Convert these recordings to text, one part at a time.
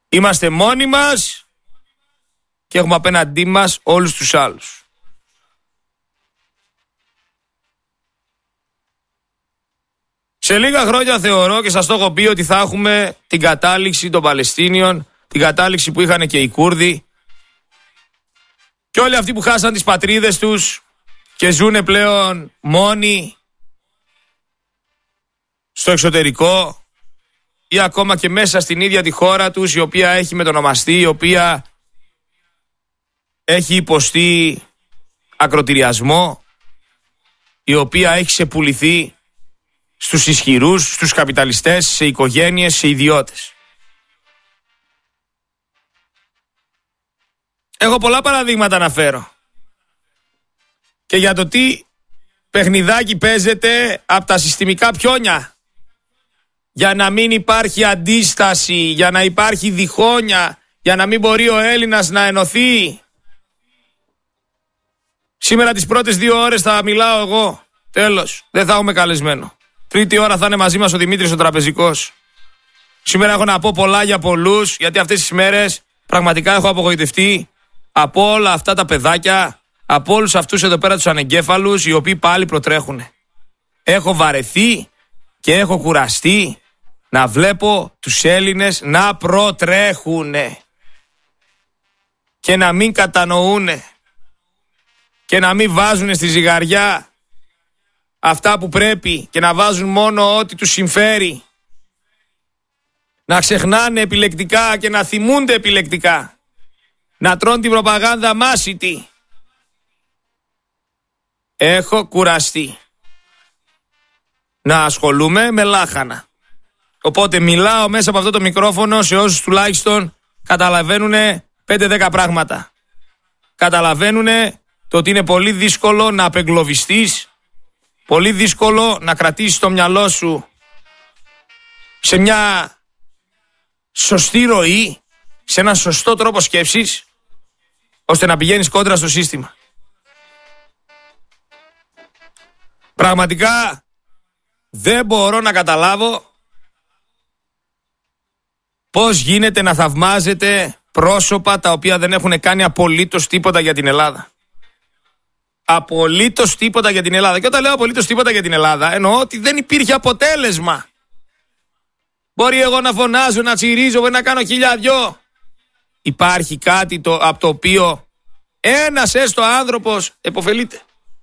Είμαστε μόνοι μας και έχουμε απέναντί μας όλους τους άλλους. Σε λίγα χρόνια θεωρώ και σας το έχω πει ότι θα έχουμε την κατάληξη των Παλαιστίνιων, την κατάληξη που είχαν και οι Κούρδοι και όλοι αυτοί που χάσαν τις πατρίδες τους και ζουν πλέον μόνοι στο εξωτερικό ή ακόμα και μέσα στην ίδια τη χώρα τους, η οποία έχει μετονομαστεί, η οποία έχει υποστεί ακροτηριασμό, η οποία έχει ξεπουληθεί στους ισχυρούς, στους καπιταλιστές, σε οικογένειες, σε ιδιώτες. Έχω πολλά παραδείγματα να φέρω και για το τι παιχνιδάκι παίζεται από τα συστημικά πιόνια για να μην υπάρχει αντίσταση, για να υπάρχει διχόνοια, για να μην μπορεί ο Έλληνας να ενωθεί. Σήμερα τις πρώτες 2 ώρες θα μιλάω εγώ. Τέλος. Δεν θα έχουμε καλεσμένο. Τρίτη ώρα θα είναι μαζί μας ο Δημήτρης ο Τραπεζικός. Σήμερα έχω να πω πολλά για πολλούς, γιατί αυτές τις μέρες πραγματικά έχω απογοητευτεί από όλα αυτά τα παιδάκια, από όλους αυτούς εδώ πέρα τους ανεγκέφαλους, οι οποίοι πάλι προτρέχουν. Έχω βαρεθεί και έχω κουραστεί να βλέπω τους Έλληνες να προτρέχουν και να μην κατανοούν και να μην βάζουν στη ζυγαριά αυτά που πρέπει και να βάζουν μόνο ό,τι τους συμφέρει. Να ξεχνάνε επιλεκτικά και να θυμούνται επιλεκτικά. Να τρώνε την προπαγάνδα μάσιτη. Έχω κουραστεί να ασχολούμαι με λάχανα. Οπότε μιλάω μέσα από αυτό το μικρόφωνο σε όσους τουλάχιστον καταλαβαίνουν 5-10 πράγματα. Καταλαβαίνουν το ότι είναι πολύ δύσκολο να απεγκλωβιστείς, πολύ δύσκολο να κρατήσεις το μυαλό σου σε μια σωστή ροή, σε ένα σωστό τρόπο σκέψης, ώστε να πηγαίνεις κόντρα στο σύστημα. Πραγματικά δεν μπορώ να καταλάβω πώς γίνεται να θαυμάζετε πρόσωπα τα οποία δεν έχουν κάνει απολύτως τίποτα για την Ελλάδα. Απολύτως τίποτα για την Ελλάδα. Και όταν λέω απολύτως τίποτα για την Ελλάδα, εννοώ ότι δεν υπήρχε αποτέλεσμα. Μπορεί εγώ να φωνάζω, να τσιρίζω, μπορεί να κάνω 1000 Υπάρχει κάτι από το οποίο ένας έστω άνθρωπος επωφελείται.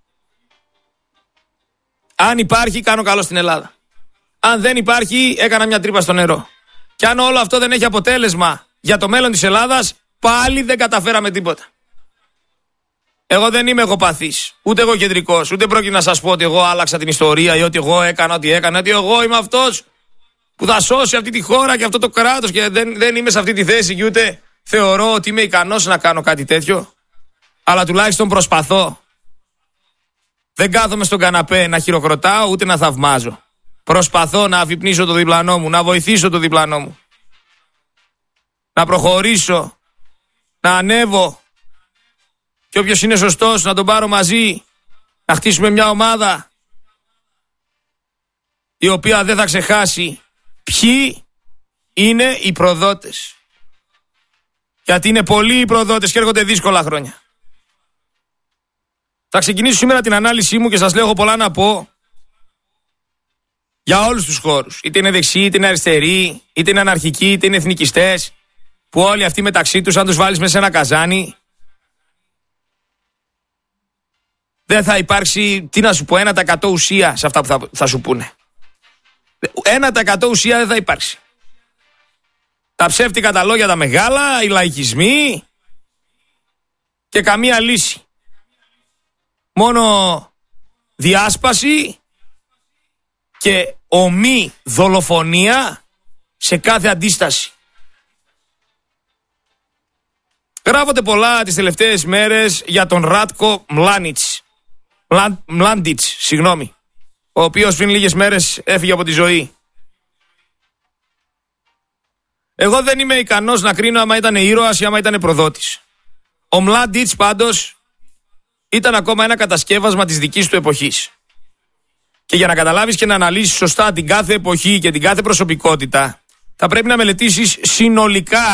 Αν υπάρχει, κάνω καλό στην Ελλάδα. Αν δεν υπάρχει, έκανα μια τρύπα στο νερό. Και αν όλο αυτό δεν έχει αποτέλεσμα για το μέλλον της Ελλάδας, πάλι δεν καταφέραμε τίποτα. Εγώ δεν είμαι εγωπαθής, ούτε εγωκεντρικός, ούτε πρόκειται να σας πω ότι εγώ άλλαξα την ιστορία ή ότι εγώ έκανα ό,τι έκανα, ότι εγώ είμαι αυτός που θα σώσει αυτή τη χώρα και αυτό το κράτος και δεν είμαι σε αυτή τη θέση και ούτε θεωρώ ότι είμαι ικανός να κάνω κάτι τέτοιο. Αλλά τουλάχιστον προσπαθώ. Δεν κάθομαι στον καναπέ να χειροκροτάω ούτε να θαυμάζω. Προσπαθώ να αφυπνίσω το διπλανό μου, να βοηθήσω το διπλανό μου. Να προχωρήσω, να ανέβω. Και όποιος είναι σωστός να τον πάρω μαζί, να χτίσουμε μια ομάδα η οποία δεν θα ξεχάσει ποιοι είναι οι προδότες. Γιατί είναι πολλοί οι προδότες και έρχονται δύσκολα χρόνια. Θα ξεκινήσω σήμερα την ανάλυση μου και σας λέω έχω πολλά να πω για όλους τους χώρους. Είτε είναι δεξιοί, είτε είναι αριστεροί, είτε είναι αναρχικοί, είτε είναι εθνικιστές, που όλοι αυτοί μεταξύ τους, αν τους βάλεις μέσα σε ένα καζάνι, δεν θα υπάρξει, τι να σου πω, 1% ουσία σε αυτά που θα σου πούνε. 1% ουσία δεν θα υπάρξει. Τα ψεύτικα τα λόγια τα μεγάλα, οι λαϊκισμοί και καμία λύση. Μόνο διάσπαση και ομή δολοφονία σε κάθε αντίσταση. Γράφονται πολλά τις τελευταίες μέρες για τον Ράτκο Μλάντιτς, ο οποίος πριν λίγες μέρες έφυγε από τη ζωή. Εγώ δεν είμαι ικανός να κρίνω άμα ήταν ήρωας ή άμα ήταν προδότης. Ο Μλάντιτς πάντως ήταν ακόμα ένα κατασκεύασμα της δικής του εποχής. Και για να καταλάβεις και να αναλύσεις σωστά την κάθε εποχή και την κάθε προσωπικότητα, θα πρέπει να μελετήσεις συνολικά